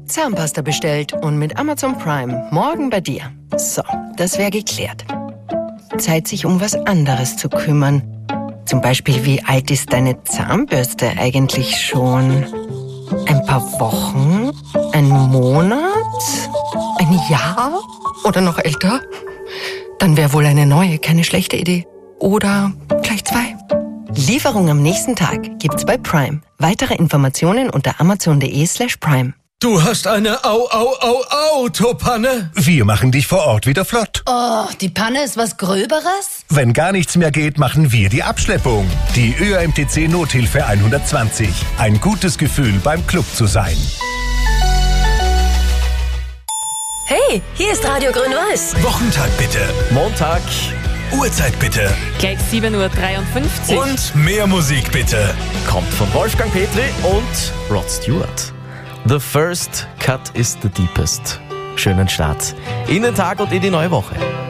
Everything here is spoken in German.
Zahnpasta bestellt und mit Amazon Prime morgen bei dir. So, das wäre geklärt. Zeit, sich um was anderes zu kümmern. Zum Beispiel, wie alt ist deine Zahnbürste eigentlich schon? Ein paar Wochen? Ein Monat? Ein Jahr? Oder noch älter? Dann wäre wohl eine neue keine schlechte Idee. Oder gleich 2. Lieferung am nächsten Tag gibt's bei Prime. Weitere Informationen unter amazon.de/prime. Du hast eine Autopanne? Wir machen dich vor Ort wieder flott. Oh, die Panne ist was Gröberes? Wenn gar nichts mehr geht, machen wir die Abschleppung. Die ÖAMTC Nothilfe 120. Ein gutes Gefühl, beim Club zu sein. Hey, hier ist Radio Grün-Weiß. Wochentag bitte. Montag. Uhrzeit bitte. Gleich 7:53 Uhr. Und mehr Musik bitte. Kommt von Wolfgang Petri und Rod Stewart. The first cut is the deepest. Schönen Start in den Tag und in die neue Woche.